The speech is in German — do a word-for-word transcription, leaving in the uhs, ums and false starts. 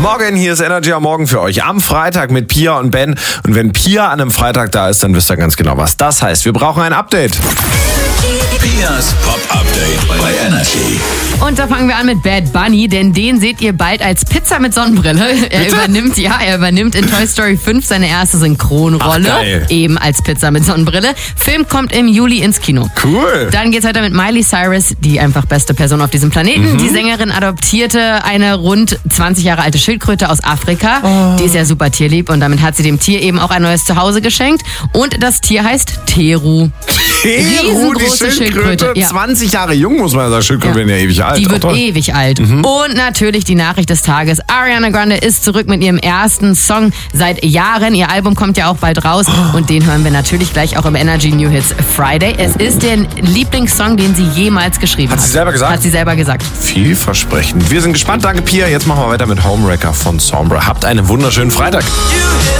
Morgen, hier ist Energy am Morgen für euch. Am Freitag mit Pia und Ben. Und wenn Pia an einem Freitag da ist, dann wisst ihr ganz genau, was das heißt. Wir brauchen ein Update. Pias Pop-Update bei Energy. Und da fangen wir an mit Bad Bunny, denn den seht ihr bald als Pizza mit Sonnenbrille. Er Bitte? übernimmt, ja, er übernimmt in Toy Story fünf seine erste Synchronrolle. Ach, geil. Eben als Pizza mit Sonnenbrille. Film kommt im Juli ins Kino. Cool. Dann geht's weiter mit Miley Cyrus, die einfach beste Person auf diesem Planeten. Mhm. Die Sängerin adoptierte eine rund zwanzig Jahre alte Schildkröte aus Afrika. Oh. Die ist ja super tierlieb und damit hat sie dem Tier eben auch ein neues Zuhause geschenkt. Und das Tier heißt Teru. Teru, die Riesengroße Schildkröte. Schildkröte, ja. zwanzig Jahre jung, muss man sagen. Schildkröte werden ja ewig alt. Die Auch wird toll. ewig alt. Mhm. Und natürlich die Nachricht des Tages. Ariana Grande ist zurück mit ihrem ersten Song seit Jahren. Ihr Album kommt ja auch bald raus. Und den hören wir natürlich gleich auch im Energy New Hits Friday. Es ist der Lieblingssong, den sie jemals geschrieben hat. Hat sie selber gesagt? Hat sie selber gesagt. Vielversprechend. Wir sind gespannt. Danke, Pia. Jetzt machen wir weiter mit Homewrecker von Sombra. Habt einen wunderschönen Freitag. You hit